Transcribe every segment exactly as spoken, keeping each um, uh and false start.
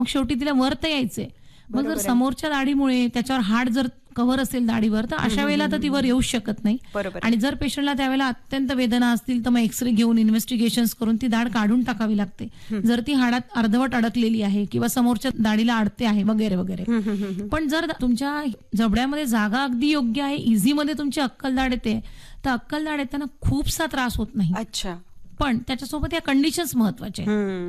मग शेवटी तिला वर तर यायचंय. मग जर समोरच्या दाढीमुळे त्याच्यावर हाड जर कव्हर असेल दाढीवर तर अशा वेळेला तर ती वर येऊ शकत नाही. आणि जर पेशंटला त्यावेळेला अत्यंत वेदना असतील तर मग एक्सरे घेऊन इन्व्हेस्टिगेशन्स करून ती दाढ काढून टाकावी लागते. जर ती हाडात अर्धवट अडकलेली आहे किंवा समोरच्या दाढीला अडते आहे वगैरे वगैरे. पण जर तुमच्या जबड्यामध्ये जागा अगदी योग्य आहे, इझी मध्ये तुमची अक्कल दाढ येते, तर अक्कल दाढ येताना खूपसा त्रास होत नाही. अच्छा. पण त्याच्यासोबत या कंडिशन्स महत्वाचे,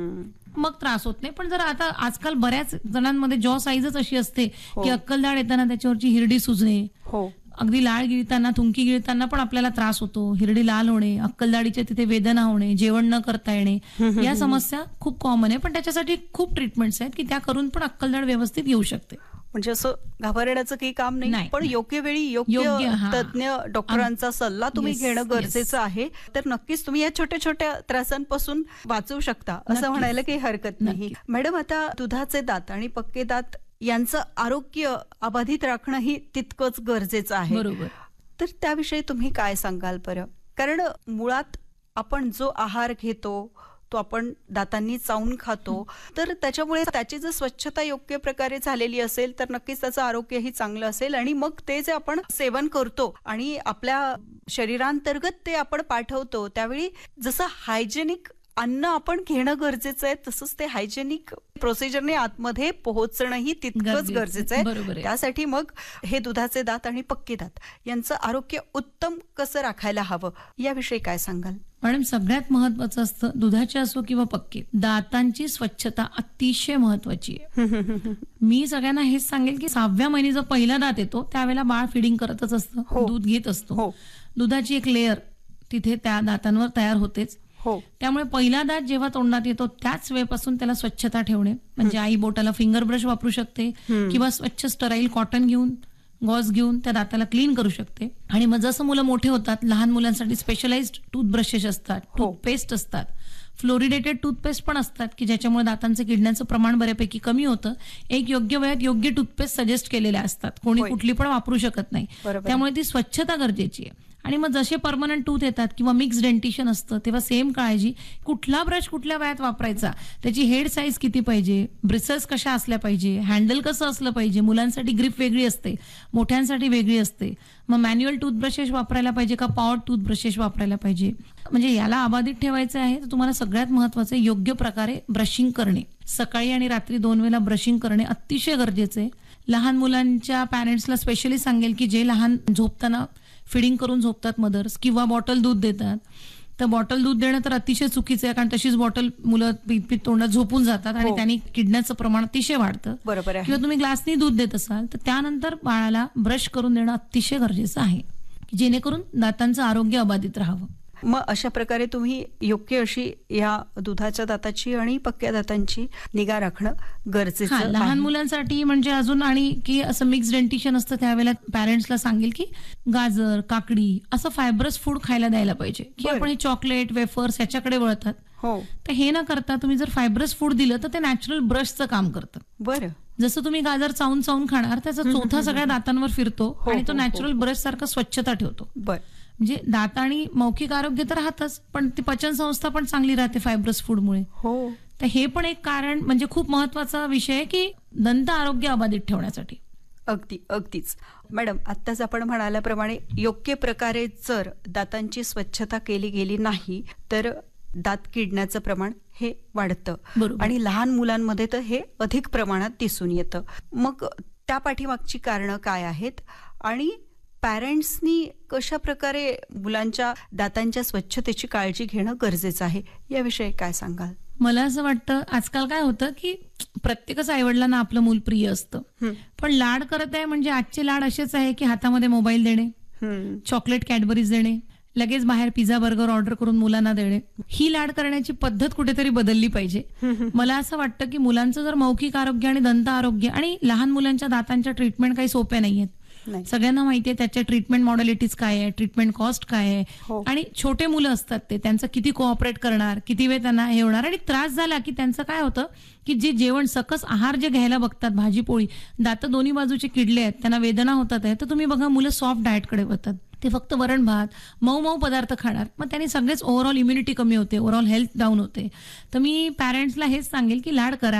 मग त्रास होत नाही. पण जर आता आजकाल बऱ्याच जणांमध्ये जॉ साईजच अशी असते की अक्कल दाढ येताना त्याच्यावरची हिरडी सुजणे, अगदी लाळ गिळताना थुंकी गिळताना पण आपल्याला त्रास होतो, हिरडी लाल होणे, अक्कलदाढीच्या तिथे वेदना होणे, जेवण न करता येणे, या समस्या खूप कॉमन आहे. पण त्याच्यासाठी खूप ट्रीटमेंट्स आहेत की त्या करून पण अक्कलदाढ व्यवस्थित येऊ शकते. म्हणजे असं घाबरण्याचं काही काम नाही, पण योग्य वेळी योग्य तज्ञ डॉक्टरांचा सल्ला तुम्ही घेणं गरजेचं आहे. तर नक्कीच तुम्ही या छोट्या छोट्या त्रासांपासून वाचू शकता असं म्हणायला काही हरकत नाही. मॅडम, आता दुधाचे दात आणि पक्के दात यांचं आरोग्य अबाधित राखणं ही तितकंच गरजेचं आहे. बरोबर. तर त्याविषयी तुम्ही काय सांगाल बरं? कारण मुळात आपण जो आहार घेतो तो आपण दातांनी चावून खातो, तर त्याच्यामुळे त्याची जर स्वच्छता योग्य प्रकारे झालेली असेल तर नक्कीच त्याचं आरोग्यही चांगलं असेल. आणि मग ते जे आपण सेवन करतो आणि आपल्या शरीरांतर्गत ते आपण पाठवतो त्यावेळी जसं हायजेनिक अन्न आपण घेणं गरजेचं आहे, तसंच ते हायजेनिक प्रोसिजरने आतमध्ये पोहोचणंही तितकंच गरजेचं आहे. त्यासाठी मग हे दुधाचे दात आणि पक्के दात यांचं आरोग्य उत्तम कसं राखायला हवं याविषयी काय सांगाल? मॅडम, सगळ्यात महत्वाचं असतं दुधाचे असो किंवा पक्के, दातांची स्वच्छता अतिशय महत्वाची आहे. मी सगळ्यांना हेच सांगेल की सहाव्या महिने जो पहिला दात येतो त्यावेळेला बाळ फिडिंग करतच असतं, दूध घेत असतो. दुधाची एक लेअर तिथे त्या दातांवर तयार होतेच. त्यामुळे पहिला दात जेव्हा तोंडात येतो त्याच वेळेपासून त्याला स्वच्छता ठेवणे, म्हणजे आई बोटाला फिंगर ब्रश वापरू शकते किंवा स्वच्छ स्टराईल कॉटन घेऊन गॉज घेऊन त्या दाताला क्लीन करू शकते. आणि मग जसं मुलं मोठे होतात, लहान मुलांसाठी स्पेशलाइज्ड टूथब्रशेस असतात, टूथपेस्ट असतात, फ्लोरिडेटेड टूथपेस्ट पण असतात की ज्याच्यामुळे दातांचं किडण्याचं प्रमाण बऱ्यापैकी कमी होतं. एक योग्य वेळात योग्य टूथपेस्ट सजेस्ट केलेल्या असतात, कोणी कुठली पण वापरू शकत नाही. त्यामुळे ती स्वच्छता गरजेची आहे. आणि मग जसे परमनंट टूथ येतात किंवा मिक्स डेंटिशन असतं तेव्हा सेम काळजी, कुठला ब्रश कुठल्या वयात वापरायचा, त्याची हेड साईज किती पाहिजे, ब्रिसल्स कशा असल्या पाहिजे, हँडल कसं असलं पाहिजे, मुलांसाठी ग्रिप वेगळी असते, मोठ्यांसाठी वेगळी असते. मग मॅन्युअल टूथब्रशेस वापरायला पाहिजे का पॉवर टूथब्रशेस वापरायला पाहिजे. म्हणजे याला अबाधित ठेवायचं आहे तर तुम्हाला सगळ्यात महत्वाचं योग्य प्रकारे ब्रशिंग करणे. सकाळी आणि रात्री दोन वेळा ब्रशिंग करणे अतिशय गरजेचं आहे. लहान मुलांच्या पॅरेंट्सला स्पेशली सांगेल की जे लहान झोपताना फिडिंग करून झोपतात मदर्स किंवा बॉटल दूध देतात, तर बॉटल दूध देणं तर अतिशय चुकीचं आहे, कारण तशीच बॉटल मुलं पीत पीत तोंडात झोपून जातात आणि त्यांनी किडण्याचं प्रमाण अतिशय वाढतं. बरोबर आहे. किंवा तुम्ही ग्लासनी दूध देत असाल तर त्यानंतर बाळाला ब्रश करून देणं अतिशय गरजेचं आहे, जेणेकरून दातांचं आरोग्य अबाधित राहावं. मग अशा प्रकारे तुम्ही योग्य अशी या दुधाच्या दाताची आणि पक्क्या दातांची निगा राखणं गरजेचं आहे. लहान मुलांसाठी म्हणजे अजून आणि की असं मिक्स डेंटिशन असतं त्यावेळेला पॅरेंट्सला सांगेल की गाजर, काकडी असं फायब्रस फूड खायला द्यायला पाहिजे. की आपण हे चॉकलेट, वेफर्स याच्याकडे वळतात. हो, तर हे न करता तुम्ही जर फायब्रस फूड दिलं तर ते नॅचरल ब्रशचं काम करतं. बरं. जसं तुम्ही गाजर चावून चावून खाणार त्याचा चोथा सगळ्या दातांवर फिरतो आणि तो नॅचरल ब्रश सारखं स्वच्छता ठेवतो. बरं. म्हणजे दात आणि मौखिक आरोग्य तर राहतच, पण ती पचन संस्था पण चांगली राहते फायब्रस फूडमुळे. हो, तर हे पण एक कारण म्हणजे खूप महत्वाचा विषय आहे की दंत आरोग्य अबाधित ठेवण्यासाठी. अगदी अगदीच. मॅडम, आत्ताच आपण म्हणाल्याप्रमाणे योग्य प्रकारे जर दातांची स्वच्छता केली गेली नाही तर दात किडण्याचं प्रमाण हे वाढतं आणि लहान मुलांमध्ये तर हे अधिक प्रमाणात दिसून येतं. मग त्या पाठीमागची कारणं काय आहेत आणि पॅरेंट्सनी कशा प्रकारे मुलांच्या दातांच्या स्वच्छतेची काळजी घेणं गरजेचं आहे याविषयी काय सांगाल? मला असं वाटतं आजकाल काय होतं की प्रत्येकच आईवडिलांना आपलं मूल प्रिय असतं, पण लाड करत आहे म्हणजे आजचे लाड असेच आहे की हातामध्ये मोबाईल देणे, चॉकलेट कॅडबरीज देणे, लगेच बाहेर पिझ्झा बर्गर ऑर्डर करून मुलांना देणे. ही लाड करण्याची पद्धत कुठेतरी बदलली पाहिजे. मला असं वाटतं की मुलांचं जर मौखिक आरोग्य आणि दंत आरोग्य आणि लहान मुलांच्या दातांच्या ट्रीटमेंट काही सोप्या नाहीयेत. सगळ्यांना माहितीये त्याच्या ट्रीटमेंट मॉडेलिटीज काय आहे, ट्रीटमेंट कॉस्ट काय आहे, आणि छोटे मुलं असतात ते त्यांचं किती कोऑपरेट करणार, किती वेळ त्यांना हे होणार. आणि त्रास झाला की त्यांचं काय होतं की जे जेवण सकस आहार जे घ्यायला बघतात, भाजी पोळी, दात दोन्ही बाजूचे किडले आहेत, त्यांना वेदना होतात आहे, तर तुम्ही बघा मुलं सॉफ्ट डाएटकडे वळतात. ते फक्त वरण भात मऊ मऊ पदार्थ खाणार, मग त्यांनी सगळेच ओव्हरऑल इम्युनिटी कमी होते, ओव्हरऑल हेल्थ डाऊन होते. तर मी पॅरेंट्सला हेच सांगेल की लाड करा,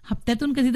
हप्त्यातून कधी